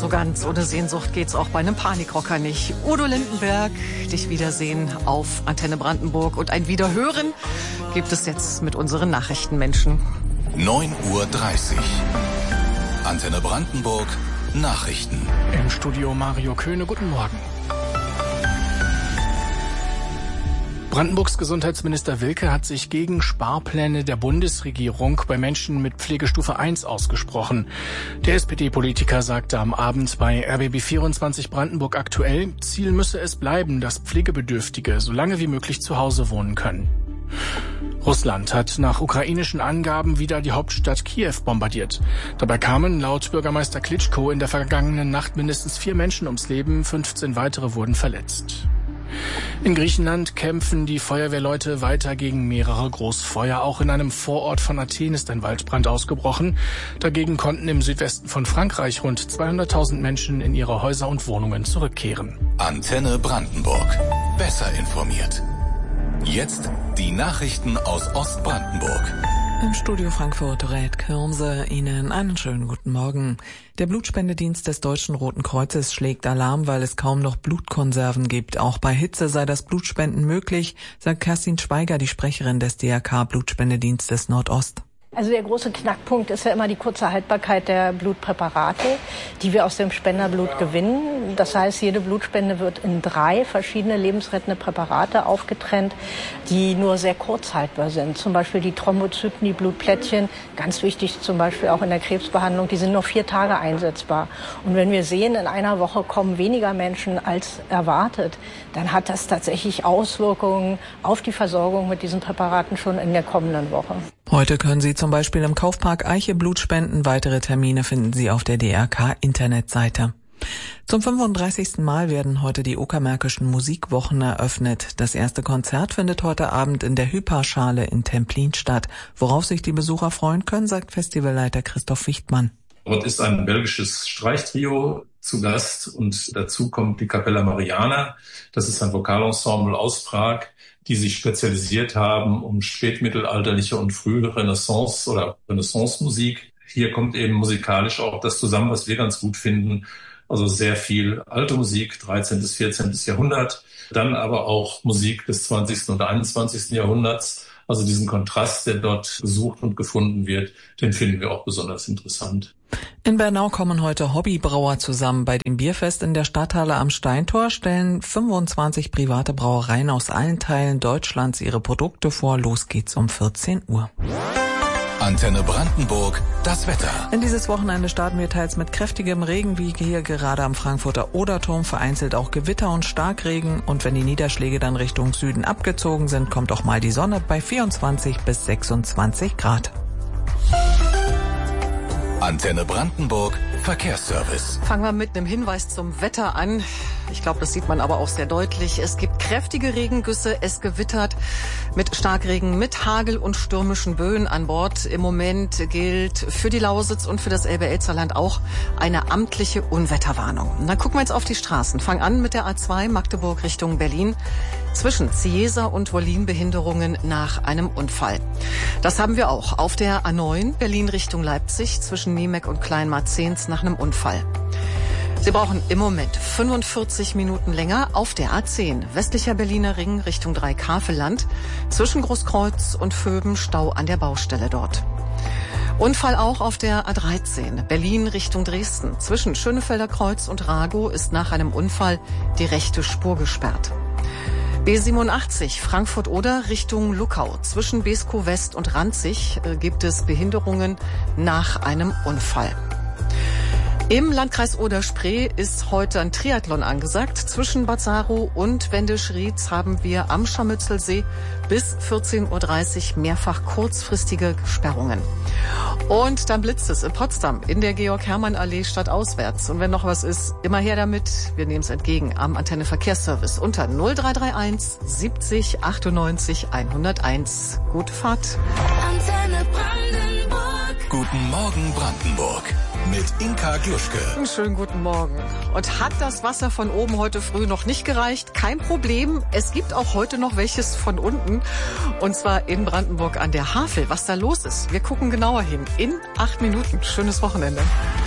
So ganz ohne Sehnsucht geht's auch bei einem Panikrocker nicht. Udo Lindenberg, dich wiedersehen auf Antenne Brandenburg und ein Wiederhören gibt es jetzt mit unseren Nachrichtenmenschen. 9:30 Uhr. Antenne Brandenburg, Nachrichten. Im Studio Mario Köhne, guten Morgen. Brandenburgs Gesundheitsminister Wilke hat sich gegen Sparpläne der Bundesregierung bei Menschen mit Pflegestufe 1 ausgesprochen. Der SPD-Politiker sagte am Abend bei RBB24 Brandenburg aktuell, Ziel müsse es bleiben, dass Pflegebedürftige so lange wie möglich zu Hause wohnen können. Russland hat nach ukrainischen Angaben wieder die Hauptstadt Kiew bombardiert. Dabei kamen laut Bürgermeister Klitschko in der vergangenen Nacht mindestens 4 Menschen ums Leben, 15 weitere wurden verletzt. In Griechenland kämpfen die Feuerwehrleute weiter gegen mehrere Großfeuer. Auch in einem Vorort von Athen ist ein Waldbrand ausgebrochen. Dagegen konnten im Südwesten von Frankreich rund 200.000 Menschen in ihre Häuser und Wohnungen zurückkehren. Antenne Brandenburg. Besser informiert. Jetzt die Nachrichten aus Ostbrandenburg. Im Studio Frankfurt Red Kirmse, Ihnen einen schönen guten Morgen. Der Blutspendedienst des Deutschen Roten Kreuzes schlägt Alarm, weil es kaum noch Blutkonserven gibt. Auch bei Hitze sei das Blutspenden möglich, sagt Kerstin Schweiger, die Sprecherin des DRK Blutspendedienstes Nordost. Also der große Knackpunkt ist ja immer die kurze Haltbarkeit der Blutpräparate, die wir aus dem Spenderblut gewinnen. Das heißt, jede Blutspende wird in 3 verschiedene lebensrettende Präparate aufgetrennt, die nur sehr kurz haltbar sind. Zum Beispiel die Thrombozyten, die Blutplättchen, ganz wichtig zum Beispiel auch in der Krebsbehandlung, die sind nur 4 Tage einsetzbar. Und wenn wir sehen, in einer Woche kommen weniger Menschen als erwartet, dann hat das tatsächlich Auswirkungen auf die Versorgung mit diesen Präparaten schon in der kommenden Woche. Heute können Sie zum Beispiel im Kaufpark Eiche Blut spenden. Weitere Termine finden Sie auf der DRK-Internetseite. Zum 35. Mal werden heute die Uckermärkischen Musikwochen eröffnet. Das erste Konzert findet heute Abend in der Hyperschale in Templin statt. Worauf sich die Besucher freuen können, sagt Festivalleiter Christoph Wichtmann. Dort ist ein belgisches Streichtrio zu Gast und dazu kommt die Capella Mariana. Das ist ein Vokalensemble aus Prag, die sich spezialisiert haben um spätmittelalterliche und frühe Renaissance- oder Renaissance-Musik. Hier kommt eben musikalisch auch das zusammen, was wir ganz gut finden. Also sehr viel alte Musik, 13. bis 14. Jahrhundert, dann aber auch Musik des 20. und 21. Jahrhunderts. Also diesen Kontrast, der dort gesucht und gefunden wird, den finden wir auch besonders interessant. In Bernau kommen heute Hobbybrauer zusammen. Bei dem Bierfest in der Stadthalle am Steintor stellen 25 private Brauereien aus allen Teilen Deutschlands ihre Produkte vor. Los geht's um 14 Uhr. Antenne Brandenburg, das Wetter. In dieses Wochenende starten wir teils mit kräftigem Regen, wie hier gerade am Frankfurter Oderturm, vereinzelt auch Gewitter und Starkregen. Und wenn die Niederschläge dann Richtung Süden abgezogen sind, kommt auch mal die Sonne bei 24 bis 26 Grad. Antenne Brandenburg, Verkehrsservice. Fangen wir mit einem Hinweis zum Wetter an. Ich glaube, das sieht man aber auch sehr deutlich. Es gibt kräftige Regengüsse, es gewittert mit Starkregen, mit Hagel und stürmischen Böen an Bord. Im Moment gilt für die Lausitz und für das Elbe-Elster-Land auch eine amtliche Unwetterwarnung. Und dann gucken wir jetzt auf die Straßen. Fangen an mit der A2 Magdeburg Richtung Berlin. Zwischen Ziesa und Wollin Behinderungen nach einem Unfall. Das haben wir auch auf der A9 Berlin Richtung Leipzig zwischen Niemek und Kleinmarzens nach einem Unfall. Sie brauchen im Moment 45 Minuten länger auf der A10 westlicher Berliner Ring Richtung Dreikafelland zwischen Großkreuz und Vöben Stau an der Baustelle dort. Unfall auch auf der A13 Berlin Richtung Dresden zwischen Schönefelder Kreuz und Ragow ist nach einem Unfall die rechte Spur gesperrt. B87 Frankfurt-Oder Richtung Luckau. Zwischen Beeskow West und Ranzig gibt es Behinderungen nach einem Unfall. Im Landkreis Oder-Spree ist heute ein Triathlon angesagt. Zwischen Bad Saro und Wendisch-Rietz haben wir am Scharmützelsee bis 14:30 Uhr mehrfach kurzfristige Sperrungen. Und dann blitzt es in Potsdam in der Georg-Hermann-Allee stadtauswärts. Und wenn noch was ist, immer her damit. Wir nehmen es entgegen am Antenne Verkehrsservice unter 0331 70 98 101. Gute Fahrt. Antenne Brandenburg. Guten Morgen Brandenburg. Mit Inka Gluschke. Einen schönen guten Morgen. Und hat das Wasser von oben heute früh noch nicht gereicht? Kein Problem. Es gibt auch heute noch welches von unten. Und zwar in Brandenburg an der Havel. Was da los ist, wir gucken genauer hin. In 8 Minuten. Schönes Wochenende.